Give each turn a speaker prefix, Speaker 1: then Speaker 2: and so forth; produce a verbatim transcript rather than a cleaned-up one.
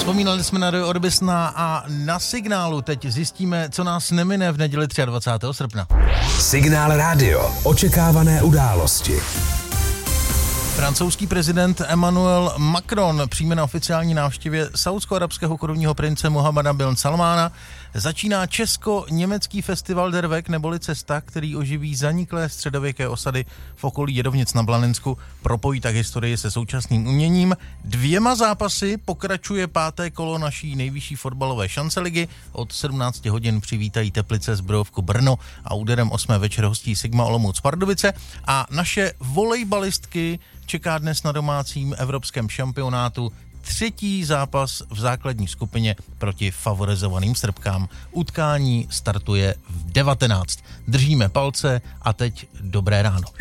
Speaker 1: Vzpomínali jsme na Roy Orbisona a na Signálu teď zjistíme, co nás nemine v neděli dvacátého třetího srpna.
Speaker 2: Signál Radio. Očekávané události.
Speaker 1: Francouzský prezident Emmanuel Macron přijme na oficiální návštěvě saúdsko-arabského korunního prince Mohammada bin Salmána. Začíná česko-německý festival Der Weg, neboli cesta, který oživí zaniklé středověké osady v okolí Jedovnic na Blanensku, propojí tak historii se současným uměním. Dvěma zápasy pokračuje páté kolo naší nejvyšší fotbalové šanceligy. Od sedmnácti hodin přivítají Teplice Zbrojovku Brno a úderem osmé večer hostí Sigma Olomouc Pardubice. A naše volejbalistky čeká dnes na domácím evropském šampionátu třetí zápas v základní skupině proti favorizovaným Srbkám. Utkání startuje v devatenáct. Držíme palce a teď dobré ráno.